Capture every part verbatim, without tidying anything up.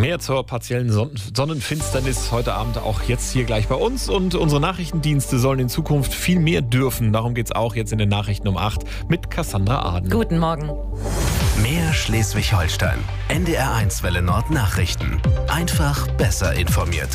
Mehr zur partiellen Son- Sonnenfinsternis heute Abend auch jetzt hier gleich bei uns. Und unsere Nachrichtendienste sollen in Zukunft viel mehr dürfen. Darum geht es auch jetzt in den Nachrichten um acht mit Cassandra Aden. Guten Morgen. Mehr Schleswig-Holstein. N D R eins Welle Nord Nachrichten. Einfach besser informiert.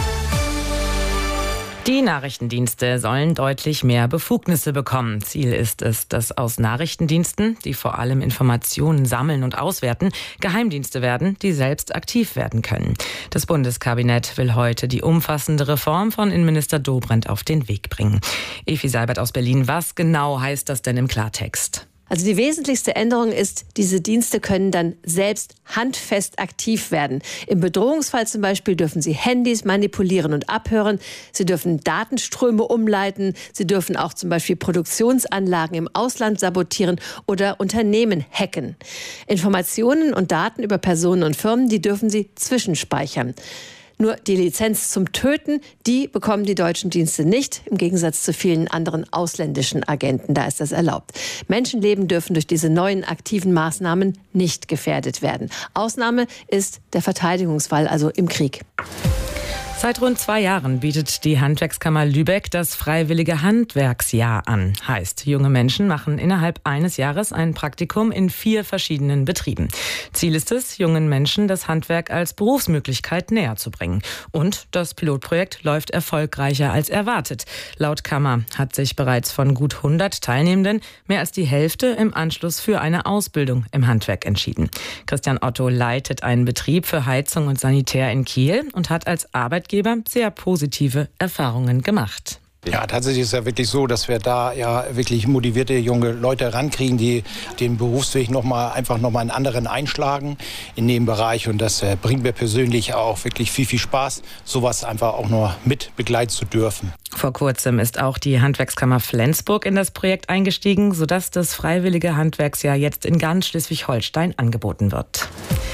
Die Nachrichtendienste sollen deutlich mehr Befugnisse bekommen. Ziel ist es, dass aus Nachrichtendiensten, die vor allem Informationen sammeln und auswerten, Geheimdienste werden, die selbst aktiv werden können. Das Bundeskabinett will heute die umfassende Reform von Innenminister Dobrindt auf den Weg bringen. Evi Seibert aus Berlin, was genau heißt das denn im Klartext? Also die wesentlichste Änderung ist, diese Dienste können dann selbst handfest aktiv werden. Im Bedrohungsfall zum Beispiel dürfen sie Handys manipulieren und abhören. Sie dürfen Datenströme umleiten. Sie dürfen auch zum Beispiel Produktionsanlagen im Ausland sabotieren oder Unternehmen hacken. Informationen und Daten über Personen und Firmen, die dürfen sie zwischenspeichern. Nur die Lizenz zum Töten, die bekommen die deutschen Dienste nicht, im Gegensatz zu vielen anderen ausländischen Agenten. Da ist das erlaubt. Menschenleben dürfen durch diese neuen aktiven Maßnahmen nicht gefährdet werden. Ausnahme ist der Verteidigungsfall, also im Krieg. Seit rund zwei Jahren bietet die Handwerkskammer Lübeck das freiwillige Handwerksjahr an. Heißt, junge Menschen machen innerhalb eines Jahres ein Praktikum in vier verschiedenen Betrieben. Ziel ist es, jungen Menschen das Handwerk als Berufsmöglichkeit näher zu bringen. Und das Pilotprojekt läuft erfolgreicher als erwartet. Laut Kammer hat sich bereits von gut hundert Teilnehmenden mehr als die Hälfte im Anschluss für eine Ausbildung im Handwerk entschieden. Christian Otto leitet einen Betrieb für Heizung und Sanitär in Kiel und hat als Arbeitgeber sehr positive Erfahrungen gemacht. Ja, tatsächlich ist es ja wirklich so, dass wir da ja wirklich motivierte junge Leute rankriegen, die den Berufsweg noch mal, einfach nochmal einen anderen einschlagen in dem Bereich. Und das äh, bringt mir persönlich auch wirklich viel, viel Spaß, sowas einfach auch nur mit begleiten zu dürfen. Vor kurzem ist auch die Handwerkskammer Flensburg in das Projekt eingestiegen, sodass das freiwillige Handwerksjahr jetzt in ganz Schleswig-Holstein angeboten wird.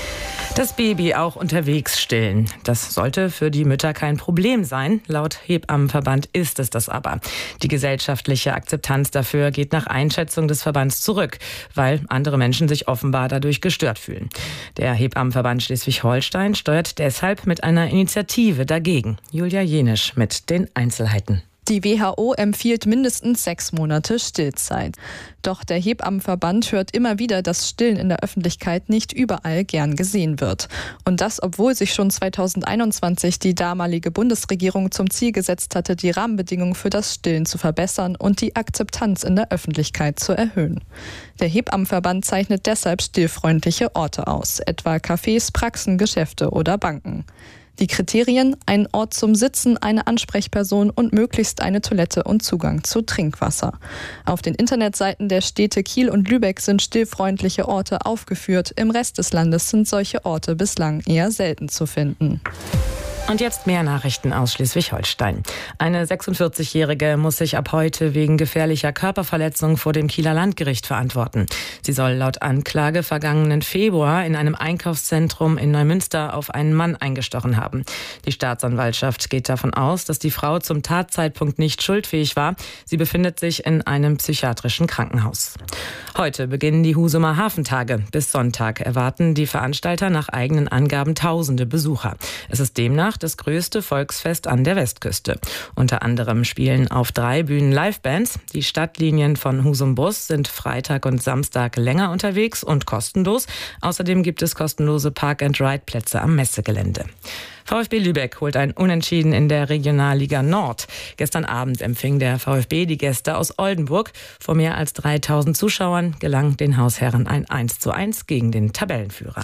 Das Baby auch unterwegs stillen. Das sollte für die Mütter kein Problem sein. Laut Hebammenverband ist es das aber. Die gesellschaftliche Akzeptanz dafür geht nach Einschätzung des Verbands zurück, weil andere Menschen sich offenbar dadurch gestört fühlen. Der Hebammenverband Schleswig-Holstein steuert deshalb mit einer Initiative dagegen. Julia Jenisch mit den Einzelheiten. Die W H O empfiehlt mindestens sechs Monate Stillzeit. Doch der Hebammenverband hört immer wieder, dass Stillen in der Öffentlichkeit nicht überall gern gesehen wird. Und das, obwohl sich schon zweitausendeinundzwanzig die damalige Bundesregierung zum Ziel gesetzt hatte, die Rahmenbedingungen für das Stillen zu verbessern und die Akzeptanz in der Öffentlichkeit zu erhöhen. Der Hebammenverband zeichnet deshalb stillfreundliche Orte aus, etwa Cafés, Praxen, Geschäfte oder Banken. Die Kriterien: ein Ort zum Sitzen, eine Ansprechperson und möglichst eine Toilette und Zugang zu Trinkwasser. Auf den Internetseiten der Städte Kiel und Lübeck sind stillfreundliche Orte aufgeführt. Im Rest des Landes sind solche Orte bislang eher selten zu finden. Und jetzt mehr Nachrichten aus Schleswig-Holstein. Eine sechsundvierzigjährige muss sich ab heute wegen gefährlicher Körperverletzung vor dem Kieler Landgericht verantworten. Sie soll laut Anklage vergangenen Februar in einem Einkaufszentrum in Neumünster auf einen Mann eingestochen haben. Die Staatsanwaltschaft geht davon aus, dass die Frau zum Tatzeitpunkt nicht schuldfähig war. Sie befindet sich in einem psychiatrischen Krankenhaus. Heute beginnen die Husumer Hafentage. Bis Sonntag erwarten die Veranstalter nach eigenen Angaben tausende Besucher. Es ist demnach das größte Volksfest an der Westküste. Unter anderem spielen auf drei Bühnen Livebands. Die Stadtlinien von Husum Bus sind Freitag und Samstag länger unterwegs und kostenlos. Außerdem gibt es kostenlose Park-and-Ride-Plätze am Messegelände. VfB Lübeck holt ein Unentschieden in der Regionalliga Nord. Gestern Abend empfing der VfB die Gäste aus Oldenburg. Vor mehr als dreitausend Zuschauern gelang den Hausherren ein eins zu eins gegen den Tabellenführer.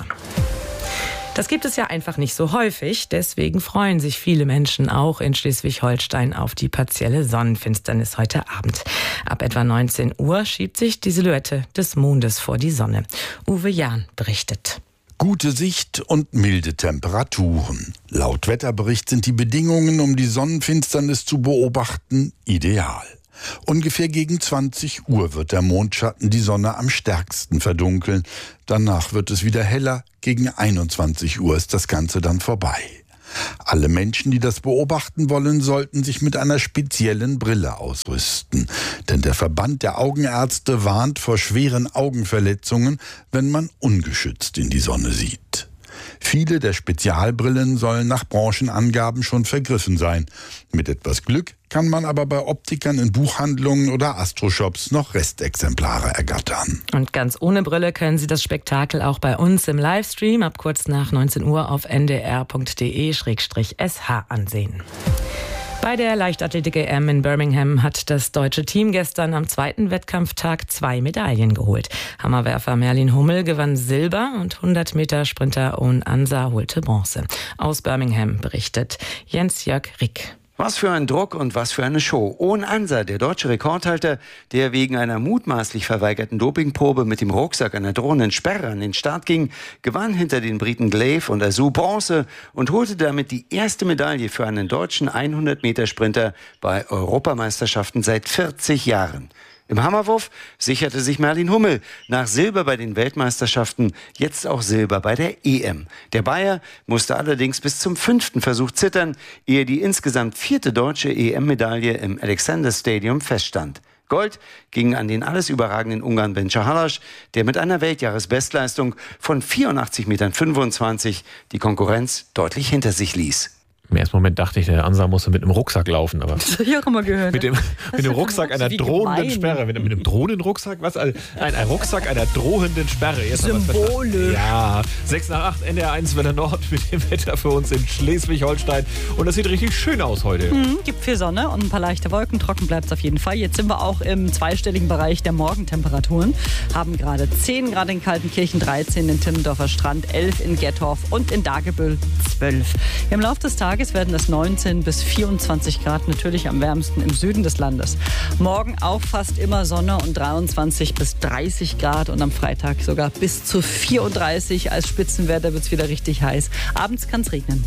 Das gibt es ja einfach nicht so häufig. Deswegen freuen sich viele Menschen auch in Schleswig-Holstein auf die partielle Sonnenfinsternis heute Abend. Ab etwa neunzehn Uhr schiebt sich die Silhouette des Mondes vor die Sonne. Uwe Jahn berichtet. Gute Sicht und milde Temperaturen. Laut Wetterbericht sind die Bedingungen, um die Sonnenfinsternis zu beobachten, ideal. Ungefähr gegen zwanzig Uhr wird der Mondschatten die Sonne am stärksten verdunkeln. Danach wird es wieder heller. Gegen einundzwanzig Uhr ist das Ganze dann vorbei. Alle Menschen, die das beobachten wollen, sollten sich mit einer speziellen Brille ausrüsten. Denn der Verband der Augenärzte warnt vor schweren Augenverletzungen, wenn man ungeschützt in die Sonne sieht. Viele der Spezialbrillen sollen nach Branchenangaben schon vergriffen sein. Mit etwas Glück kann man aber bei Optikern in Buchhandlungen oder Astroshops noch Restexemplare ergattern. Und ganz ohne Brille können Sie das Spektakel auch bei uns im Livestream ab kurz nach neunzehn Uhr auf n d r punkt d e slash s h ansehen. Bei der Leichtathletik-E M in Birmingham hat das deutsche Team gestern am zweiten Wettkampftag zwei Medaillen geholt. Hammerwerfer Merlin Hummel gewann Silber und hundert Meter Sprinter Owen Ansa holte Bronze. Aus Birmingham berichtet Jens-Jörg Rick. Was für ein Druck und was für eine Show. Owen Ansa, der deutsche Rekordhalter, der wegen einer mutmaßlich verweigerten Dopingprobe mit dem Rucksack einer drohenden Sperre an den Start ging, gewann hinter den Briten Glaive und Azu Bronze und holte damit die erste Medaille für einen deutschen hundert Meter Sprinter bei Europameisterschaften seit vierzig Jahren. Im Hammerwurf sicherte sich Merlin Hummel nach Silber bei den Weltmeisterschaften jetzt auch Silber bei der E M. Der Bayer musste allerdings bis zum fünften Versuch zittern, ehe die insgesamt vierte deutsche E M-Medaille im Alexander Stadium feststand. Gold ging an den alles überragenden Ungarn Benca Halas, der mit einer Weltjahresbestleistung von vierundachtzig Komma fünfundzwanzig Metern die Konkurrenz deutlich hinter sich ließ. Im ersten Moment dachte ich, der Ansa musste mit einem Rucksack laufen. Aber das habe ich auch immer gehört. Mit dem, mit dem Rucksack einer drohenden Sperre. Mit, mit einem drohenden Rucksack? Was? Nein, ein Rucksack einer drohenden Sperre. Jetzt Symbolisch. Ja, sechs nach acht, N D R eins Welle Nord mit dem Wetter für uns in Schleswig-Holstein. Und das sieht richtig schön aus heute. Mhm, gibt viel Sonne und ein paar leichte Wolken. Trocken bleibt es auf jeden Fall. Jetzt sind wir auch im zweistelligen Bereich der Morgentemperaturen. Haben gerade zehn Grad in Kaltenkirchen, dreizehn in Timmendorfer Strand, elf in Gettorf und in Dagebüll zwölf. Im Laufe des Tages werden es neunzehn bis vierundzwanzig Grad, natürlich am wärmsten im Süden des Landes. Morgen auch fast immer Sonne und dreiundzwanzig bis dreißig Grad und am Freitag sogar bis zu vierunddreißig. Als Spitzenwetter wird es wieder richtig heiß. Abends kann es regnen.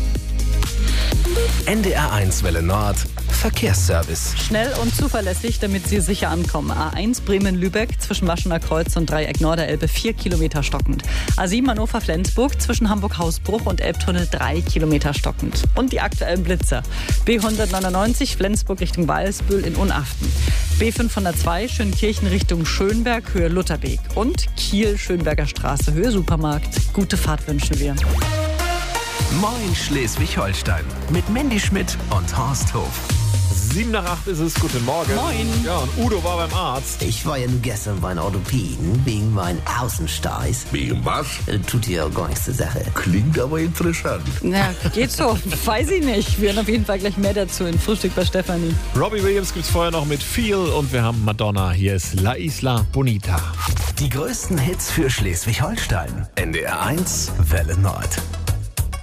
N D R eins Welle Nord Verkehrsservice. Schnell und zuverlässig, damit Sie sicher ankommen. A eins Bremen-Lübeck zwischen Waschener Kreuz und Dreieck Norderelbe vier Kilometer stockend. A sieben Hannover-Flensburg zwischen Hamburg-Hausbruch und Elbtunnel drei Kilometer stockend. Und die aktuellen Blitzer. B hundertneunundneunzig Flensburg Richtung Walsbühl in Unaften. B fünfhundertzwei Schönkirchen Richtung Schönberg Höhe Lutherweg. Und Kiel Schönberger Straße Höhe Supermarkt. Gute Fahrt wünschen wir. Moin Schleswig-Holstein mit Mandy Schmidt und Horst Hof. Sieben nach acht ist es. Guten Morgen. Moin. Ja, und Udo war beim Arzt. Ich war ja nun gestern beim Orthopäden wegen meinen Außensteiß. Wegen was? Äh, Tut ja gar nichts zur Sache. Klingt aber interessant. Na, geht so. Weiß ich nicht. Wir haben auf jeden Fall gleich mehr dazu in Frühstück bei Stefanie. Robbie Williams gibt's vorher noch mit Feel und wir haben Madonna. Hier ist La Isla Bonita. Die größten Hits für Schleswig-Holstein. N D R eins Welle Nord.